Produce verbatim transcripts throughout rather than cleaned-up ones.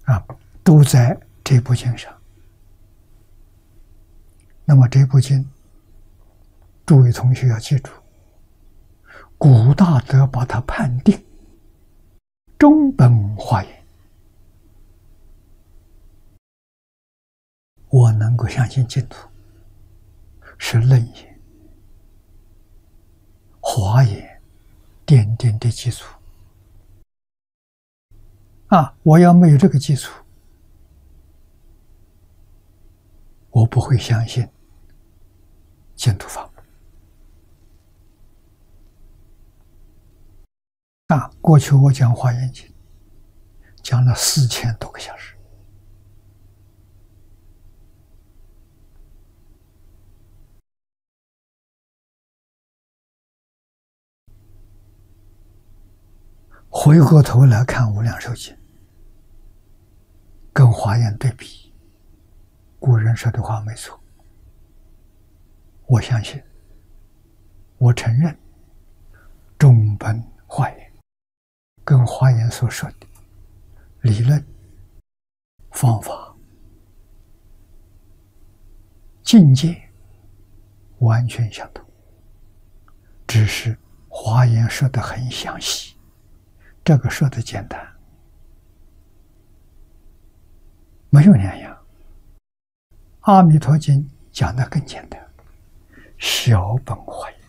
啊，都在这部经上。那么这部经，诸位同学要记住，古大德把它判定中本华严，我能够相信净土是楞严、华严奠定的基础啊！我要没有这个基础，我不会相信净土法门啊！过去我讲华严经，讲了四千多个小时。回过头来看《无量寿经》，跟华严对比，古人说的话没错，我相信，我承认，中本华严跟华严所说的理论、方法、境界完全相同，只是华严说的很详细，这个说的简单，没有两样。阿弥陀经讲的更简单，小本华严。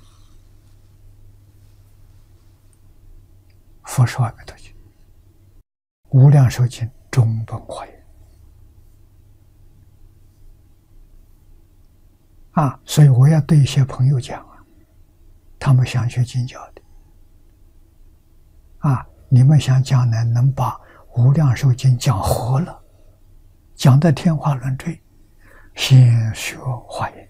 佛说阿弥陀经，无量寿经中本华严啊，所以我要对一些朋友讲啊，他们想学经教的啊，你们想将来能把无量寿经讲活了，讲得天花乱坠，先学华严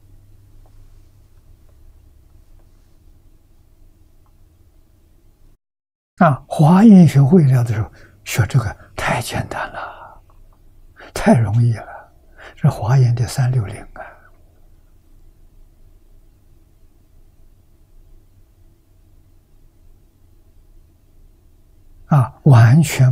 啊！华严学会了的时候，学这个太简单了，太容易了，是华严的三六零啊！啊，完全